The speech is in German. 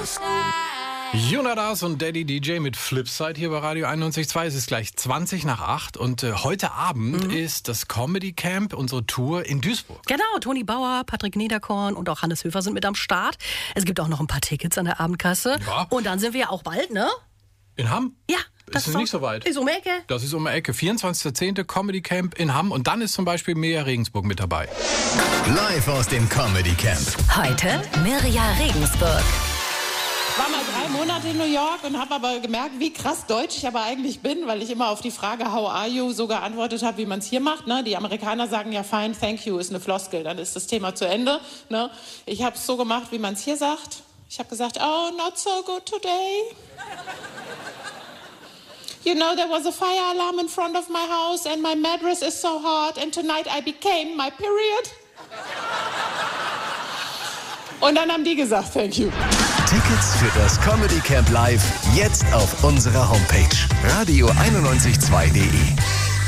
Jonas und Daddy DJ mit Flipside hier bei Radio 91.2. Es ist gleich 20:20 und heute Abend ist das Comedy Camp, unsere Tour in Duisburg. Genau, Toni Bauer, Patrick Niederkorn und auch Hannes Höfer sind mit am Start. Es gibt auch noch ein paar Tickets an der Abendkasse. Ja. Und dann sind wir ja auch bald, ne? In Hamm? Ja. Das ist nicht so weit. Ist um die Ecke. Das ist um die Ecke. 24.10. Comedy Camp in Hamm. Und dann ist zum Beispiel Mirja Regensburg mit dabei. Live aus dem Comedy Camp. Heute Mirja Regensburg. Ich war mal 3 Monate in New York und habe aber gemerkt, wie krass deutsch ich aber eigentlich bin, weil ich immer auf die Frage How are you so geantwortet habe, wie man es hier macht. Ne? Die Amerikaner sagen ja fine, thank you, ist eine Floskel, dann ist das Thema zu Ende. Ne? Ich habe es so gemacht, wie man es hier sagt. Ich habe gesagt, oh, not so good today. You know, there was a fire alarm in front of my house and my mattress is so hot and tonight I became my period. Und dann haben die gesagt, thank you. Tickets für das Comedy Camp Live jetzt auf unserer Homepage radio912.de.